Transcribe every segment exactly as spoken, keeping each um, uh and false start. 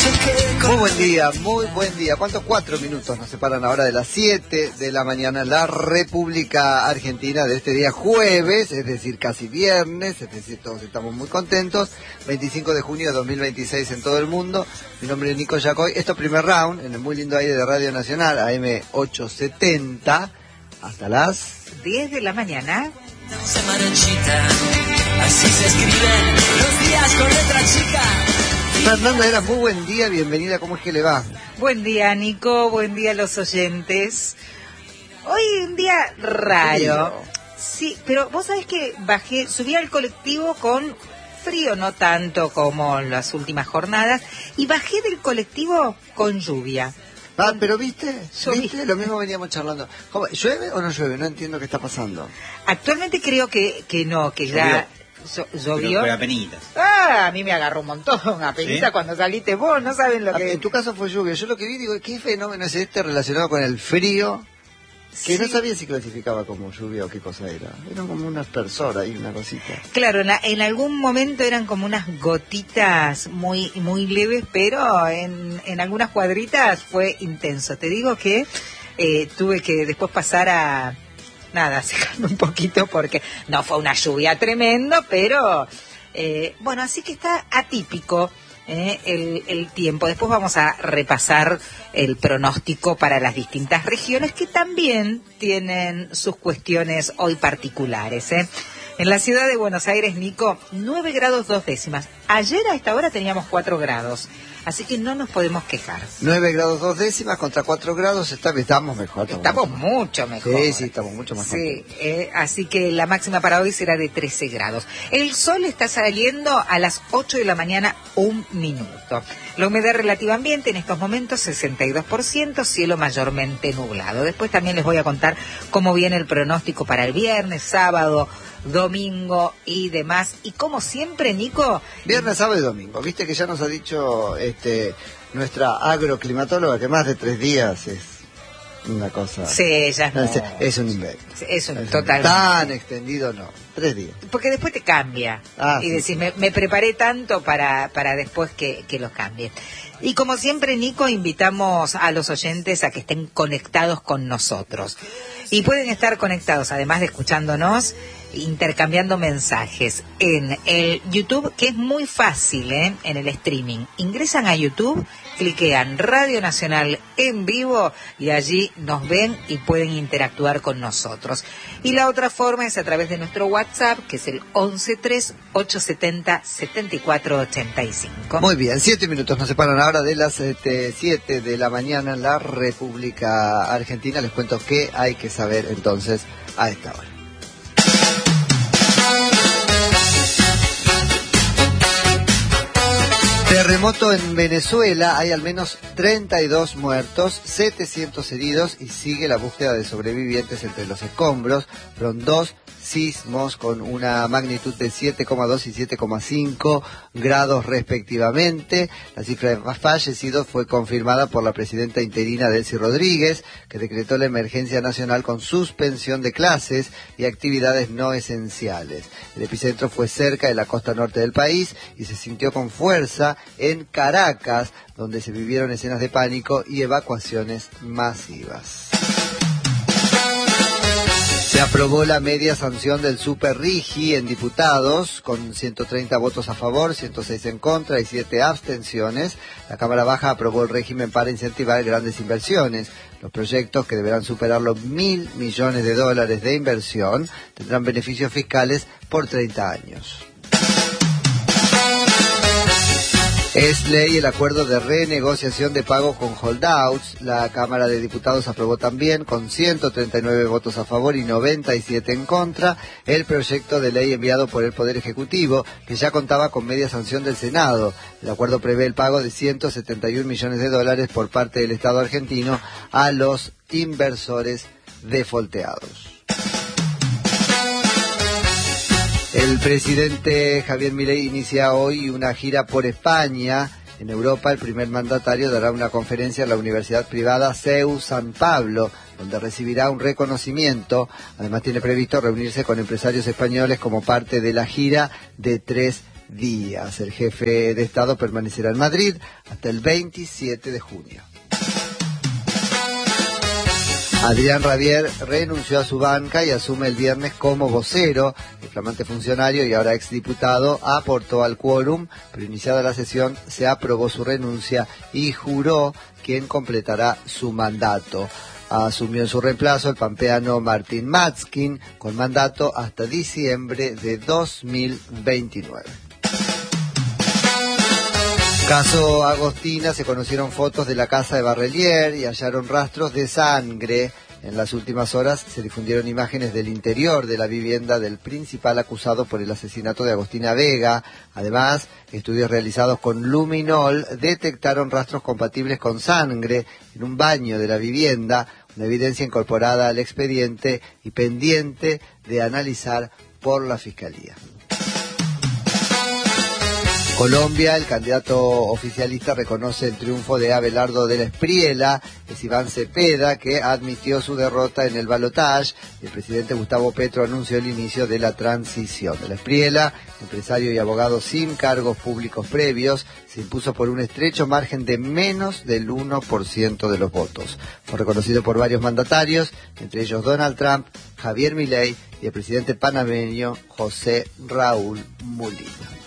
Muy buen día, muy buen día. ¿Cuántos? Cuatro minutos nos separan ahora de las siete de la mañana en la República Argentina de este día jueves, es decir, casi viernes, es decir, todos estamos muy contentos. veinticinco de junio de dos mil veintiséis en todo el mundo. Mi nombre es Nico Yacoy. Esto es Primer Round, en el muy lindo aire de Radio Nacional, A M ochocientos setenta, hasta las diez de la mañana. Se marchita, así se escriben los días con letra chica. Fernanda Era, muy buen día, bienvenida, ¿cómo es que le va? Buen día, Nico, buen día a los oyentes. Hoy un día raro. Sí, pero vos sabés que bajé, subí al colectivo con frío, no tanto como las últimas jornadas, y bajé del colectivo con lluvia. Ah, pero viste, Lluví. viste, lo mismo veníamos charlando. ¿Cómo? ¿Llueve o no llueve? No entiendo qué está pasando. Actualmente creo que, que no, que ya llo- llovió. Pero apenitas. Ah, a mí me agarró un montón, apenita ¿Sí? cuando saliste vos, no saben lo Ah, que... en tu caso fue lluvia. Yo lo que vi, digo, ¿qué fenómeno es este relacionado con el frío? Que Sí. no sabía si clasificaba como lluvia o qué cosa era. Eran como una aspersor ahí, una cosita. Claro, en, la- en algún momento eran como unas gotitas muy muy leves, pero en, en algunas cuadritas fue intenso. Te digo que eh, tuve que después pasar a, nada, secarme un poquito porque no fue una lluvia tremenda, pero eh, bueno, así que está atípico. Eh, el, el tiempo. Después vamos a repasar el pronóstico para las distintas regiones que también tienen sus cuestiones hoy particulares. ¿eh? En la ciudad de Buenos Aires, Nico, nueve grados dos décimas. Ayer a esta hora teníamos cuatro grados, así que no nos podemos quejar. nueve grados dos décimas contra cuatro grados, está, estamos mejor. Estamos mejor. mucho mejor. Sí, sí, estamos mucho más Sí, eh, así que la máxima para hoy será de trece grados. El sol está saliendo a las ocho de la mañana, un minuto. La humedad relativa ambiente en estos momentos sesenta y dos por ciento, cielo mayormente nublado. Después también les voy a contar cómo viene el pronóstico para el viernes, sábado, domingo y demás. Y como siempre, Nico... Viernes, sábado y domingo. Viste que ya nos ha dicho este nuestra agroclimatóloga que más de tres días es una cosa... Sí, ya no. Es, es un invento. Es un Es total... Tan extendido no. Tres días. Porque después te cambia. Ah, y sí. decís, me, me preparé tanto para, para después que, que los cambie. Y como siempre, Nico, invitamos a los oyentes a que estén conectados con nosotros. Y pueden estar conectados, además de escuchándonos, intercambiando mensajes en el YouTube, que es muy fácil, ¿eh? En el streaming. Ingresan a YouTube, cliquean Radio Nacional en vivo y allí nos ven y pueden interactuar con nosotros. Y la otra forma es a través de nuestro WhatsApp, que es el once tres ocho setenta setenta y cuatro ochenta y cinco. Muy bien, siete minutos nos separan ahora de las este, siete de la mañana en la República Argentina. Les cuento qué hay que saber entonces a esta hora. Terremoto en Venezuela, hay al menos treinta y dos muertos, setecientos heridos y sigue la búsqueda de sobrevivientes entre los escombros. Fueron dos sismos con una magnitud de siete coma dos y siete coma cinco grados respectivamente. La cifra de fallecidos fue confirmada por la presidenta interina Delcy Rodríguez, que decretó la emergencia nacional con suspensión de clases y actividades no esenciales. El epicentro fue cerca de la costa norte del país y se sintió con fuerza en Caracas, donde se vivieron escenas de pánico y evacuaciones masivas. Se aprobó la media sanción del Super Rigi en diputados, con ciento treinta votos a favor, ciento seis en contra y siete abstenciones. La Cámara Baja aprobó el régimen para incentivar grandes inversiones. Los proyectos, que deberán superar los mil millones de dólares de inversión, tendrán beneficios fiscales por treinta años. Es ley el acuerdo de renegociación de pago con holdouts. La Cámara de Diputados aprobó también, con ciento treinta y nueve votos a favor y noventa y siete en contra, el proyecto de ley enviado por el Poder Ejecutivo, que ya contaba con media sanción del Senado. El acuerdo prevé el pago de ciento setenta y un millones de dólares por parte del Estado argentino a los inversores defolteados. El presidente Javier Milei inicia hoy una gira por España. En Europa, el primer mandatario dará una conferencia en la Universidad Privada C E U San Pablo, donde recibirá un reconocimiento. Además, tiene previsto reunirse con empresarios españoles como parte de la gira de tres días. El jefe de Estado permanecerá en Madrid hasta el veintisiete de junio. Adrián Rabier renunció a su banca y asume el viernes como vocero. El flamante funcionario y ahora exdiputado aportó al quórum, pero iniciada la sesión se aprobó su renuncia y juró quien completará su mandato. Asumió en su reemplazo el pampeano Martín Matzkin, con mandato hasta diciembre de dos mil veintinueve. Caso Agostina, se conocieron fotos de la casa de Barrelier y hallaron rastros de sangre. En las últimas horas se difundieron imágenes del interior de la vivienda del principal acusado por el asesinato de Agostina Vega. Además, estudios realizados con luminol detectaron rastros compatibles con sangre en un baño de la vivienda, una evidencia incorporada al expediente y pendiente de analizar por la Fiscalía. Colombia, el candidato oficialista reconoce el triunfo de Abelardo de la Espriella. Es Iván Cepeda, que admitió su derrota en el balotaje. El presidente Gustavo Petro anunció el inicio de la transición. De la Espriella, empresario y abogado sin cargos públicos previos, se impuso por un estrecho margen de menos del uno por ciento de los votos. Fue reconocido por varios mandatarios, entre ellos Donald Trump, Javier Milei y el presidente panameño José Raúl Mulino.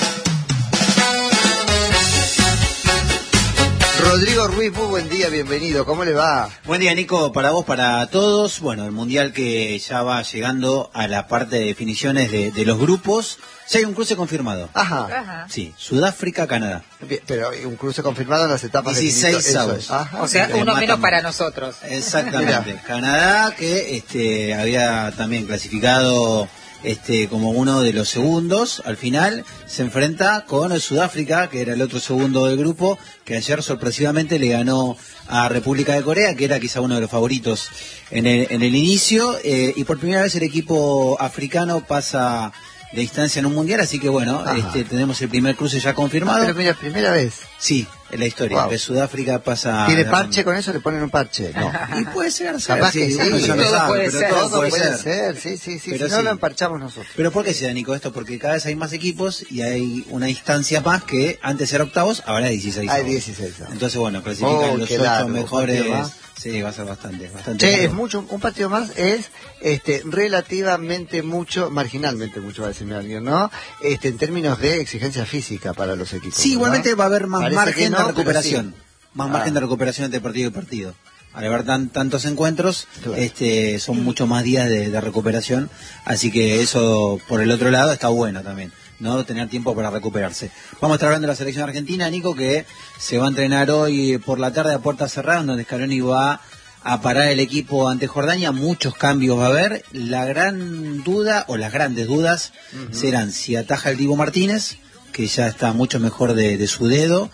Rodrigo Ruiz, muy buen día, bienvenido, ¿cómo le va? Buen día, Nico, para vos, para todos. Bueno, el Mundial que ya va llegando a la parte de definiciones de, de los grupos. Ya hay un cruce confirmado. Ajá. Ajá. Sí, Sudáfrica, Canadá. Bien, pero un cruce confirmado en las etapas dieciséis avos. O sea, Que uno matan. menos para nosotros. Exactamente. Canadá, que este había también clasificado este como uno de los segundos, al final se enfrenta con el Sudáfrica, que era el otro segundo del grupo, que ayer sorpresivamente le ganó a República de Corea, que era quizá uno de los favoritos en el, en el inicio, eh, y por primera vez el equipo africano pasa de distancia en un mundial, así que bueno, este, tenemos el primer cruce ya confirmado. Pero mira, primera vez. Sí, en la historia, Wow. que Sudáfrica pasa... ¿Tiene parche con eso? ¿Le ponen un parche? No. Y puede ser, Capaz que sí, uno ya no todo sabe, puede pero ser, todo Todo puede puede ser. ser, sí, sí, sí, Pero si no sí. lo emparchamos nosotros. Pero ¿por qué se da, Nico, esto? Porque cada vez hay más equipos y hay una distancia más que antes era octavos, ahora es dieciséis. Hay dieciséis. ¿no? Entonces, bueno, clasifican Oh, los qué ocho largo, mejores. un partido más. Sí, va a ser bastante, bastante. Che, largo. es mucho, un partido más es este relativamente mucho, marginalmente mucho va a decirme alguien, ¿no? Este, en términos de exigencia física para los equipos. Sí, ¿no? igualmente va a haber más Parece margen que no, de pero recuperación. sí. Más Ah. margen de recuperación entre partido y partido. Al haber tan, tantos encuentros, Claro. este, son mucho más días de, de recuperación, así que eso, por el otro lado, está bueno también, ¿no? Tener tiempo para recuperarse. Vamos a estar hablando de la selección argentina, Nico, que se va a entrenar hoy por la tarde a puerta cerrada, donde Scaloni va a parar el equipo ante Jordania. Muchos cambios va a haber. La gran duda, o las grandes dudas, uh-huh. serán si ataja el Dibu Martínez, que ya está mucho mejor de, de su dedo.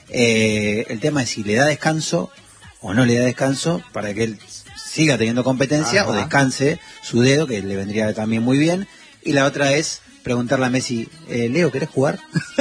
Eh, el tema es si le da descanso o no le da descanso para que él siga teniendo competencia. Ajá. O descanse su dedo, que le vendría también muy bien. Y la otra es preguntarle a Messi, eh, Leo, ¿querés jugar?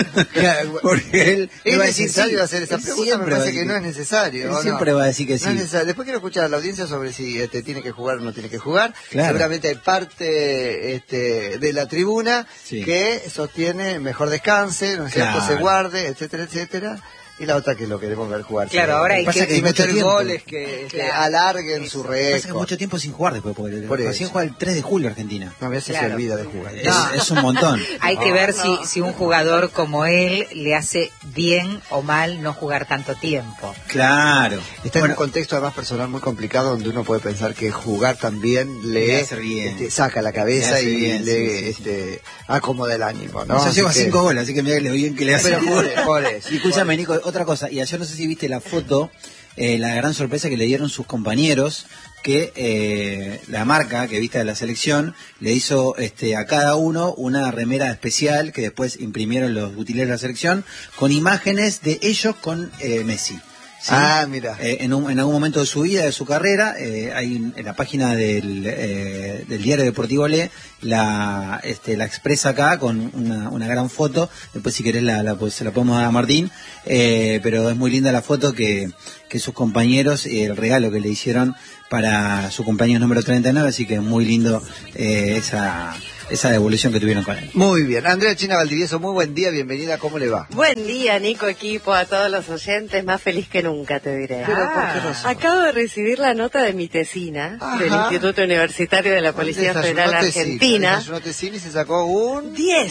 Porque él ¿Es va a decir, necesario sí, hacer esa pregunta? Me parece que no es necesario. Él ¿o siempre no? va a decir que sí. No es necesario. Después quiero escuchar a la audiencia sobre si este, tiene que jugar o no tiene que jugar. Claro. Seguramente hay parte este, de la tribuna sí. que sostiene mejor descanse, ¿no es cierto? Claro. Se guarde, etcétera, etcétera. Y la otra que lo queremos ver jugar. Claro, sí. Ahora hay que, que meter tiempo. goles que, que claro. alarguen Eso. su récord. Pasa que mucho tiempo sin jugar después, porque Por recién juega el tres de julio Argentina. No, a veces claro. se olvida de jugar. Es, no. es un montón. Hay que oh, ver no. si, si un jugador como él le hace bien o mal no jugar tanto tiempo. Claro. Está bueno, en un contexto además personal muy complicado donde uno puede pensar que jugar también le, le hace bien. Este, saca la cabeza y bien, le sí, sí, este, sí. acomoda el ánimo, ¿no? Ya lleva que... cinco goles, así que mira lo bien que le hace. Pero por, por eso. Y escúchame, Nico, otra cosa. Y ayer no sé si viste la foto, eh, la gran sorpresa que le dieron sus compañeros, que eh, la marca que viste de la selección le hizo este, a cada uno una remera especial que después imprimieron los utileros de la selección con imágenes de ellos con eh, Messi. ¿Sí? Ah, mira. Eh, en, un, en algún momento de su vida, de su carrera, eh, hay en la página del, eh, del diario Deportivo Le, la, este, la expresa acá con una, una gran foto. Después, si querés, la, la, pues, se la podemos dar a Martín. Eh, pero es muy linda la foto que, que sus compañeros, eh, el regalo que le hicieron para su compañero número treinta y nueve. Así que muy lindo eh, esa, esa devolución que tuvieron con él. Muy bien. Andrea China Valdivieso, muy buen día, bienvenida, ¿cómo le va? Buen día, Nico, equipo, a todos los oyentes, más feliz que nunca, te diré. Pero, Ah, ¿por qué razón? acabo de recibir la nota de mi tesina Ajá. del Instituto Universitario de la Policía Desayunó Federal tesina, Argentina. desayunó tesina y se sacó un... diez.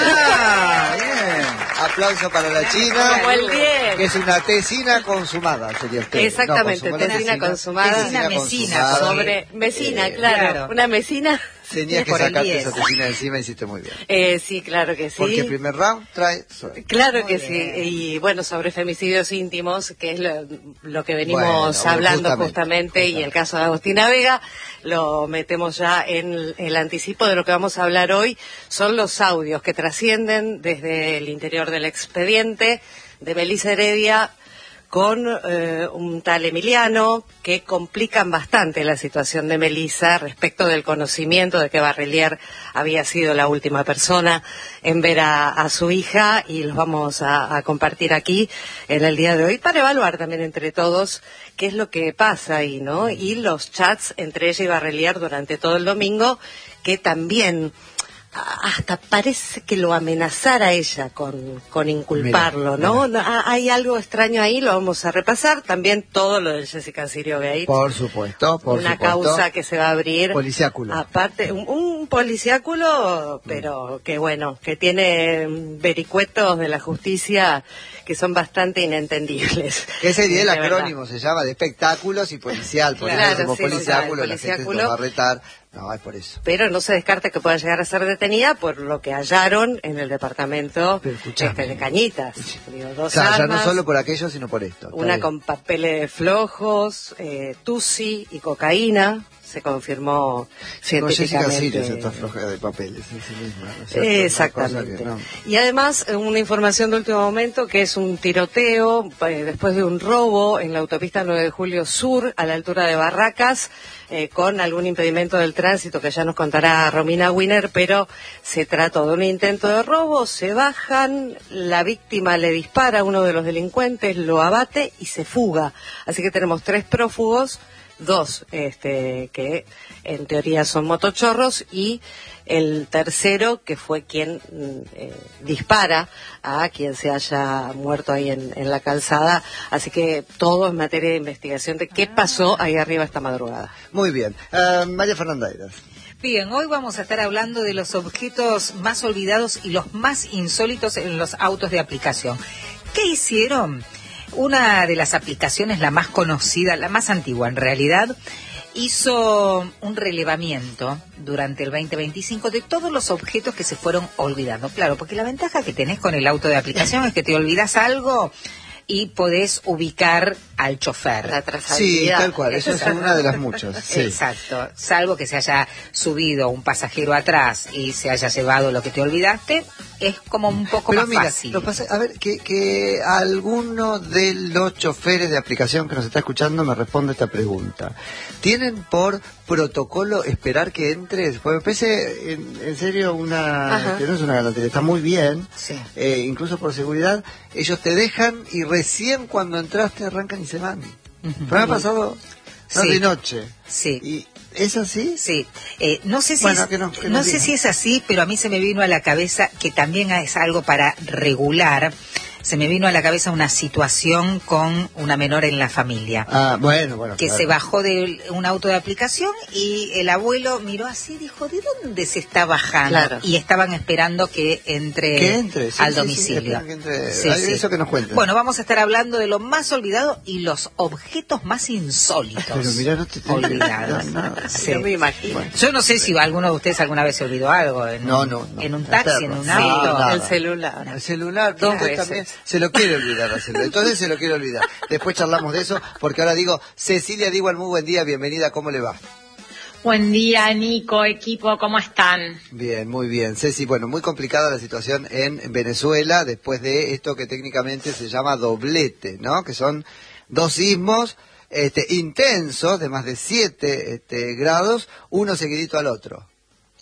¡Ah! Bien. Aplauso para la China. Como el diez. Que es una tesina consumada, sería usted. Exactamente, No, consumó la tesina consumada. Tesina mesina, consumada. Sobre mesina, Eh, claro, claro. una mesina. Tenías que por el sacarte diez. esa tesina de encima y hiciste muy bien. Eh, sí, claro que sí. Porque el primer round trae... suerte. Claro Muy que bien. sí, y bueno, sobre femicidios íntimos, que es lo, lo que venimos Bueno, hablando justamente, justamente, y justamente. el caso de Agustina Vega, lo metemos ya en el anticipo de lo que vamos a hablar hoy, son los audios que trascienden desde el interior del expediente de Melissa Heredia con eh, un tal Emiliano, que complican bastante la situación de Melissa respecto del conocimiento de que Barrelier había sido la última persona en ver a, a su hija, y los vamos a, a compartir aquí en el día de hoy para evaluar también entre todos qué es lo que pasa ahí, ¿no? Y los chats entre ella y Barrelier durante todo el domingo, que también hasta parece que lo amenazara ella con, con inculparlo, Mira, ¿no? mira. No, ha- Hay algo extraño ahí, lo vamos a repasar. También todo lo de Jessica Sirio Gates. Por supuesto, por una supuesto. causa que se va a abrir. Policiáculo. Aparte, un, un policiáculo, pero que bueno, que tiene vericuetos de la justicia que son bastante inentendibles. Que sería el De verdad. acrónimo, se llama de espectáculos y policial. Por Claro, eso decimos sí, policiáculo, sí, la gente policiáculo. nos va a retar. No, es por eso. Pero no se descarta que pueda llegar a ser detenida por lo que hallaron en el departamento Pero escuchame. este, de Cañitas. Digo, O dos sea, ya no armas, solo por aquello, sino por esto. Está una bien. con papeles flojos, eh, tusi y cocaína, se confirmó Con Jessica científicamente. Sirius, esta flojera de papeles. En sí misma, ¿no es cierto? Una Exactamente. cosa que no- Y además, eh, una información de último momento, que es un tiroteo eh, después de un robo en la autopista nueve de julio Sur, a la altura de Barracas, eh, con algún impedimento del tránsito que ya nos contará Romina Wiener, pero se trató de un intento de robo, se bajan, la víctima le dispara a uno de los delincuentes, lo abate y se fuga. Así que tenemos tres prófugos, dos este, que en teoría son motochorros, y el tercero que fue quien mm, eh, dispara a quien se haya muerto ahí en, en la calzada. Así que todo es materia de investigación de qué pasó ahí arriba esta madrugada. Muy bien. Ah, María Fernanda Eras. Bien, hoy vamos a estar hablando de los objetos más olvidados y los más insólitos en los autos de aplicación. ¿Qué hicieron? Una de las aplicaciones, la más conocida, la más antigua en realidad, hizo un relevamiento durante el veinte veinticinco de todos los objetos que se fueron olvidando. Claro, porque la ventaja que tenés con el auto de aplicación es que te olvidas algo y podés ubicar al chofer. La Sí, trazabilidad. tal cual. Eso es una de las muchas. Sí. Exacto, salvo que se haya subido un pasajero atrás y se haya llevado lo que te olvidaste, es como un poco Pero más mira, fácil. lo pasa- a ver, que, que alguno de los choferes de aplicación que nos está escuchando me responde esta pregunta. ¿Tienen por protocolo esperar que entres? Pues me parece, en, en serio, una Ajá. que no es una garantía, está muy bien, Sí. eh, incluso por seguridad. Ellos te dejan y recién cuando entraste arrancan y se van. Ujú. Pero me ha pasado tarde Sí. y noche. Sí. ¿Y es así? Sí, eh, no sé si Bueno, es, que nos- que no nos sé digan. si es así, pero a mí se me vino a la cabeza que también es algo para regular. Se me vino a la cabeza una situación con una menor en la familia. Ah, bueno, bueno. Que claro. se bajó de un auto de aplicación y el abuelo miró así y dijo, ¿de dónde se está bajando? Claro. Y estaban esperando que entre, Que entre, sí, al sí, sí, domicilio. esperan que entre. Sí, Ay, sí. eso que nos cuenten. Bueno, vamos a estar hablando de lo más olvidado y los objetos más insólitos Pero mirá, no te te- olvidados. no, no. Sí. Yo me imagino. Yo no sé si alguno de ustedes alguna vez se olvidó algo en, No, un, no, no. en un taxi, en Eterno. un Sí, auto. nada. El celular. El celular, Dos usted veces. también se lo quiere olvidar al celular. Entonces se lo quiere olvidar. Después charlamos de eso, porque ahora digo, Cecilia Digual, muy buen día, bienvenida, ¿cómo le va? Buen día, Nico, equipo, ¿cómo están? Bien, muy bien. Ceci, bueno, muy complicada la situación en Venezuela después de esto que técnicamente se llama doblete, ¿no? Que son dos sismos este, intensos de más de siete este, grados, uno seguidito al otro.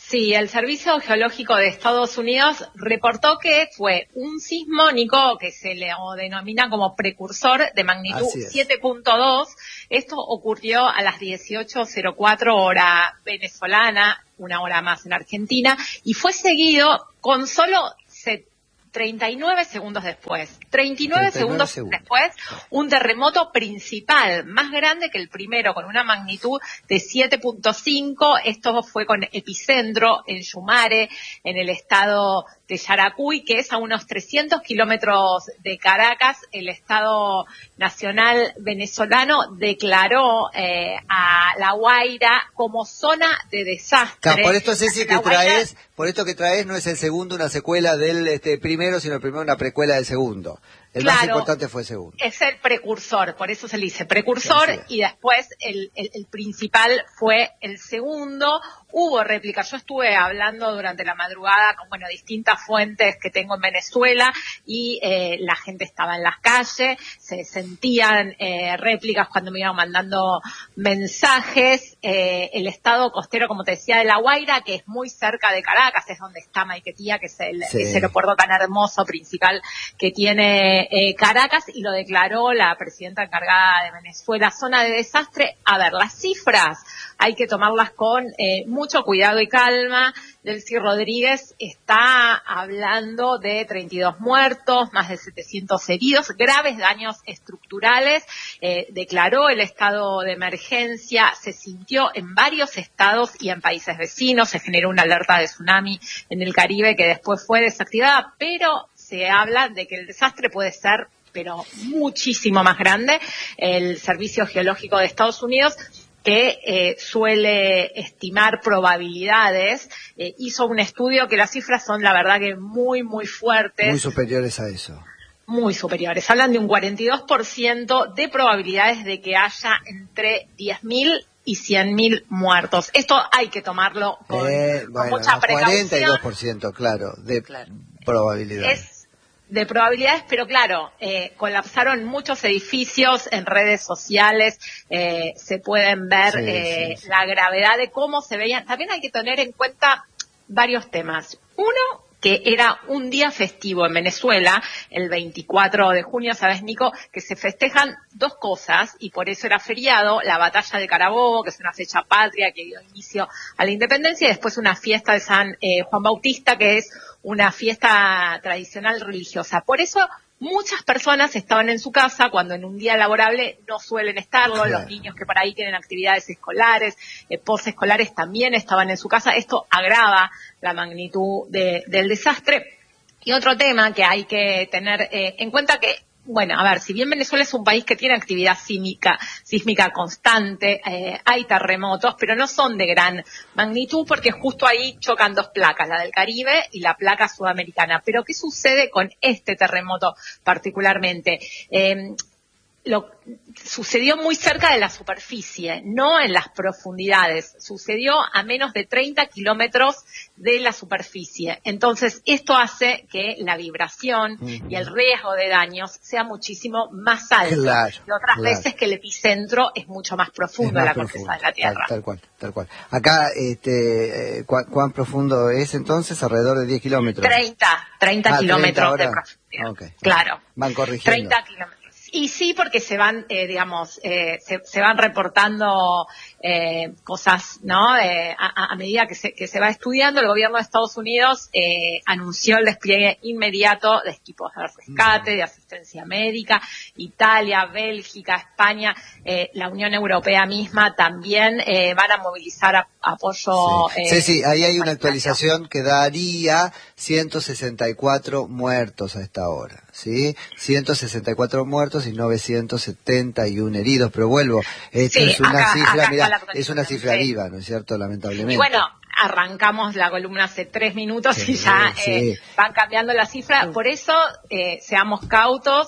Sí, el Servicio Geológico de Estados Unidos reportó que fue un sismo, Nico, que se le denomina como precursor de magnitud siete punto dos. Esto ocurrió a las dieciocho cero cuatro hora venezolana, una hora más en Argentina, y fue seguido con solo treinta y nueve segundos después. treinta y nueve segundos después, un terremoto principal, más grande que el primero, con una magnitud de siete punto cinco. Esto fue con epicentro en Yumare, en el estado de Yaracuy, que es a unos trescientos kilómetros de Caracas. El Estado Nacional venezolano declaró eh, a La Guaira como zona de desastre. Claro, por esto, Ceci, que traes, por esto que traes no es el segundo una secuela del este primero, sino el primero una precuela del segundo. El claro, más importante fue el segundo. Es el precursor, por eso se le dice precursor, sí, y después el, el, el principal fue el segundo. Hubo réplicas. Yo estuve hablando durante la madrugada con, bueno, distintas fuentes que tengo en Venezuela y eh, la gente estaba en las calles, se sentían eh, réplicas cuando me iban mandando mensajes. Eh, el estado costero, como te decía, de La Guaira, que es muy cerca de Caracas, es donde está Maiquetía, que es el sí. ese aeropuerto tan hermoso principal que tiene eh, Caracas, y lo declaró la presidenta encargada de Venezuela, zona de desastre. A ver, las cifras hay que tomarlas con eh, mucho cuidado y calma. Delcy Rodríguez está hablando de treinta y dos muertos, más de setecientos heridos, graves daños estructurales. Eh, declaró el estado de emergencia, se sintió en varios estados y en países vecinos, se generó una alerta de tsunami en el Caribe que después fue desactivada, pero se habla de que el desastre puede ser, pero muchísimo más grande. El Servicio Geológico de Estados Unidos, que eh, suele estimar probabilidades, eh, hizo un estudio que las cifras son, la verdad, que muy, muy fuertes. Muy superiores a eso. Muy superiores. Hablan de un cuarenta y dos por ciento de probabilidades de que haya entre diez mil y cien mil muertos. Esto hay que tomarlo con, eh, con bueno, mucha precaución. cuarenta y dos por ciento, claro, de claro. probabilidades. Es de probabilidades, pero claro, eh, colapsaron muchos edificios en redes sociales, eh, se pueden ver sí, eh, sí, sí. la gravedad de cómo se veían. También hay que tener en cuenta varios temas. Uno, que era un día festivo en Venezuela, el veinticuatro de junio, ¿sabes, Nico? Que se festejan dos cosas, y por eso era feriado: la batalla de Carabobo, que es una fecha patria que dio inicio a la independencia, y después una fiesta de San eh, Juan Bautista, que es una fiesta tradicional religiosa. Por eso muchas personas estaban en su casa cuando en un día laborable no suelen estarlo. Claro. Los niños que por ahí tienen actividades escolares, eh, posescolares, también estaban en su casa. Esto agrava la magnitud de, del desastre. Y otro tema que hay que tener eh, en cuenta, que, bueno, a ver, si bien Venezuela es un país que tiene actividad sísmica, sísmica constante, eh, hay terremotos, pero no son de gran magnitud, porque justo ahí chocan dos placas, la del Caribe y la placa sudamericana. Pero ¿qué sucede con este terremoto particularmente? Eh, Lo, sucedió muy cerca de la superficie, no en las profundidades. Sucedió a menos de treinta kilómetros de la superficie. Entonces, esto hace que la vibración uh-huh. y el riesgo de daños sea muchísimo más alto. Claro, y otras claro. veces que el epicentro es mucho más profundo en la corteza de la Tierra. Tal, tal cual, tal cual. Acá, este, eh, ¿cuán, ¿cuán profundo es entonces? Alrededor de diez kilómetros. treinta, treinta ah, kilómetros de profundidad. Okay. Claro. Van corrigiendo. treinta kilómetros. Y sí, porque se van, eh, digamos, eh, se, se van reportando eh, cosas, ¿no? Eh, a, a medida que se, que se va estudiando. El gobierno de Estados Unidos eh, anunció el despliegue inmediato de equipos de rescate, de asistencia médica. Italia, Bélgica, España, eh, la Unión Europea misma también eh, van a movilizar a, apoyo. Sí, eh, sí, sí, ahí hay una actualización que daría ciento sesenta y cuatro muertos a esta hora, ¿sí? ciento sesenta y cuatro muertos y novecientos setenta y uno heridos, pero vuelvo, esto sí, es una acá, cifra, acá mira, es una cifra sí. viva, ¿no es cierto? Lamentablemente. Y bueno, arrancamos la columna hace tres minutos sí, y ya sí. eh, van cambiando las cifras. Por eso, eh, seamos cautos.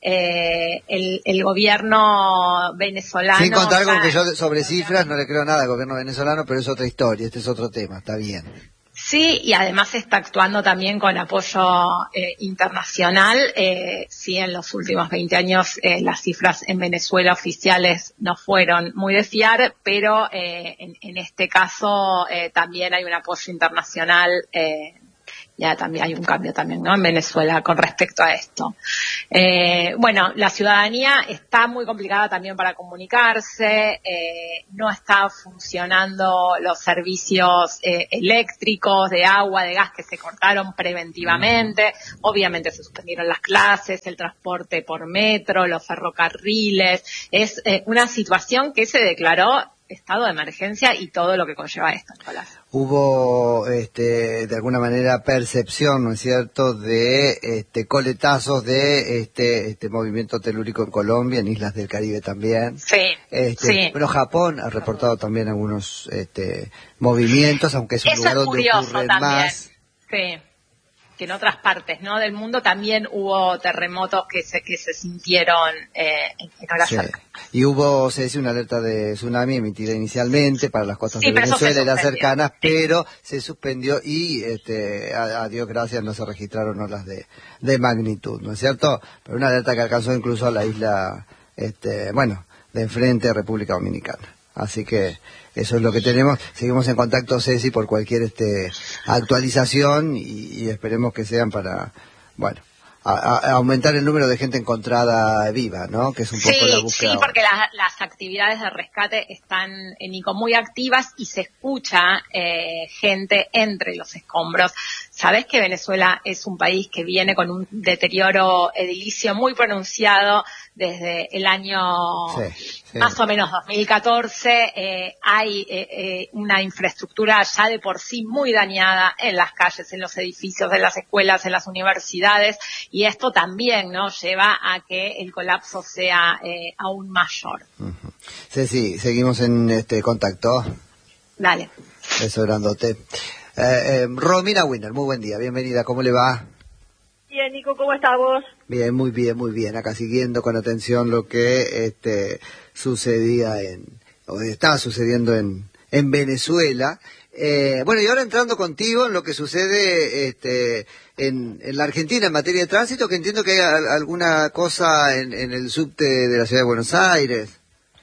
Eh, el, el gobierno venezolano... Sin contar ya... con que yo sobre cifras no le creo nada al gobierno venezolano, pero es otra historia, este es otro tema, está bien. Sí, y además está actuando también con apoyo eh, internacional. Eh, sí, en los últimos veinte años eh, las cifras en Venezuela oficiales no fueron muy de fiar, pero eh, en, en este caso eh, también hay un apoyo internacional. Eh, ya también hay un cambio también, ¿no? En Venezuela con respecto a esto. Eh, bueno, la ciudadanía está muy complicada también para comunicarse, eh, no están funcionando los servicios eh, eléctricos, de agua, de gas que se cortaron preventivamente, obviamente se suspendieron las clases, el transporte por metro, los ferrocarriles, es eh, una situación que se declaró estado de emergencia y todo lo que conlleva esto, Nicolás. Hubo, este, de alguna manera, percepción, ¿no es cierto?, de este, coletazos de este, este movimiento telúrico en Colombia, en Islas del Caribe también. Sí, este, sí. Pero Japón ha reportado también algunos este, movimientos, aunque es un Eso lugar es donde curioso ocurren también. más. Sí. Que en otras partes, ¿no?, del mundo también hubo terremotos que se que se sintieron eh, en horas Sí. cercanas. Y hubo, se dice, una alerta de tsunami emitida inicialmente para las costas Sí, de pero eso se Venezuela y las suspendió. cercanas, pero se suspendió y, este, a, a Dios gracias, no se registraron olas de, de magnitud, ¿no es cierto? Pero una alerta que alcanzó incluso a la isla, este, bueno, de enfrente, República Dominicana. Así que eso es lo que tenemos. Seguimos en contacto, Ceci, por cualquier este actualización y, y esperemos que sean para, bueno, a, a aumentar el número de gente encontrada viva, ¿no? Que es un poco Sí, la búsqueda. sí, porque la, las actividades de rescate están en Ico muy activas y se escucha eh, gente entre los escombros. Sabés que Venezuela es un país que viene con un deterioro edilicio muy pronunciado desde el año Sí, sí. más o menos dos mil catorce. Eh, hay eh, eh, una infraestructura ya de por sí muy dañada en las calles, en los edificios, en las escuelas, en las universidades, y esto también, ¿no?, lleva a que el colapso sea eh, aún mayor. Uh-huh. Ceci, seguimos en este contacto. Dale. Eso grandote. Eh, eh, Romina Winner, muy buen día, bienvenida, ¿cómo le va? Bien, Nico, ¿cómo estás vos? Bien, muy bien, muy bien. Acá siguiendo con atención lo que este sucedía en, o está sucediendo en, en Venezuela. Eh, bueno, y ahora entrando contigo en lo que sucede este en, en la Argentina en materia de tránsito, que entiendo que hay a, alguna cosa en, en el subte de la ciudad de Buenos Aires.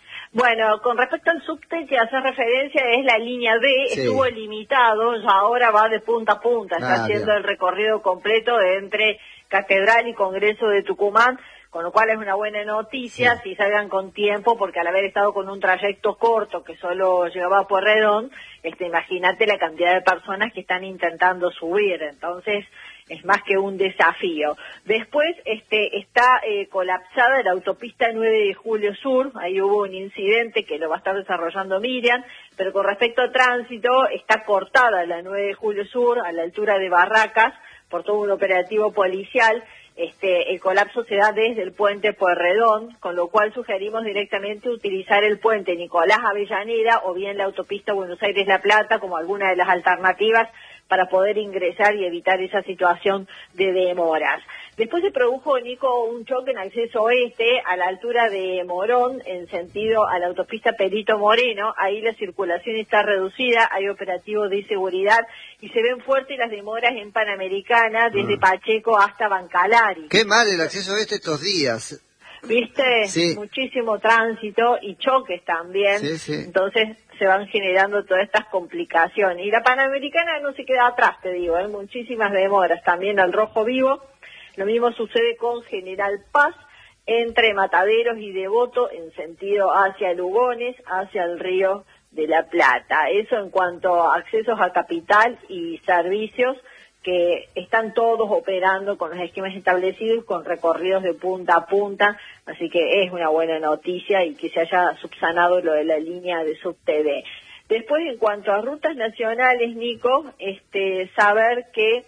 Bueno, con respecto al subte que hace referencia es la línea B, Sí. Estuvo limitado, ya ahora va de punta a punta, está Ah, haciendo bien. el recorrido completo entre Catedral y Congreso de Tucumán, con lo cual es una buena noticia, Sí. si salgan con tiempo, porque al haber estado con un trayecto corto que solo llegaba a Pueyrredón, este, imagínate la cantidad de personas que están intentando subir, entonces es más que un desafío. Después este, está eh, colapsada la autopista nueve de julio Sur, ahí hubo un incidente que lo va a estar desarrollando Miriam, pero con respecto a tránsito está cortada la nueve de julio Sur a la altura de Barracas por todo un operativo policial. Este, el colapso se da desde el puente Pueyrredón, con lo cual sugerimos directamente utilizar el puente Nicolás Avellaneda o bien la autopista Buenos Aires-La Plata como alguna de las alternativas para poder ingresar y evitar esa situación de demoras. Después se produjo, Nico, un choque en acceso oeste a la altura de Morón, en sentido a la autopista Perito Moreno. Ahí la circulación está reducida, hay operativos de seguridad y se ven fuertes las demoras en Panamericana, desde Mm. Pacheco hasta Bancalari. Qué mal el acceso a este estos días. ¿Viste? Sí. Muchísimo tránsito y choques también. Sí, sí. Entonces se van generando todas estas complicaciones. Y la Panamericana no se queda atrás, te digo, hay muchísimas demoras. También al Rojo Vivo. Lo mismo sucede con General Paz, entre Mataderos y Devoto, en sentido hacia Lugones, hacia el Río de la Plata. Eso en cuanto a accesos a capital y servicios, que están todos operando con los esquemas establecidos, con recorridos de punta a punta, así que es una buena noticia y que se haya subsanado lo de la línea de subte B. Después, en cuanto a rutas nacionales, Nico, este, saber que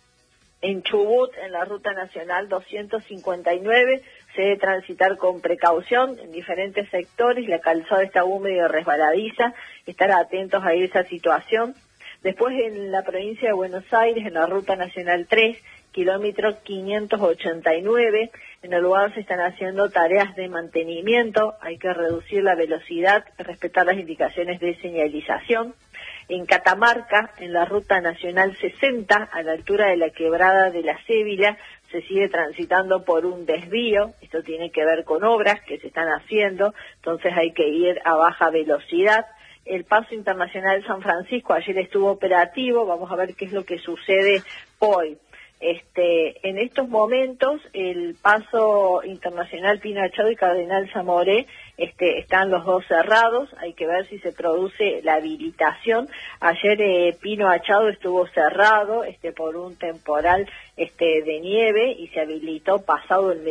en Chubut, en la ruta nacional doscientos cincuenta y nueve, se debe transitar con precaución en diferentes sectores, la calzada está húmeda y resbaladiza, estar atentos a esa situación. Después, en la provincia de Buenos Aires, en la ruta nacional tres, kilómetro quinientos ochenta y nueve, en el lugar se están haciendo tareas de mantenimiento, hay que reducir la velocidad, respetar las indicaciones de señalización. En Catamarca, en la ruta nacional sesenta, a la altura de la quebrada de la Cébila, se sigue transitando por un desvío. Esto tiene que ver con obras que se están haciendo, entonces hay que ir a baja velocidad. El Paso Internacional San Francisco ayer estuvo operativo, vamos a ver qué es lo que sucede hoy. Este, en estos momentos el Paso Internacional Pino Achado y Cardenal Zamoré este, están los dos cerrados, hay que ver si se produce la habilitación. Ayer eh, Pino Achado estuvo cerrado este, por un temporal este, de nieve y se habilitó pasado el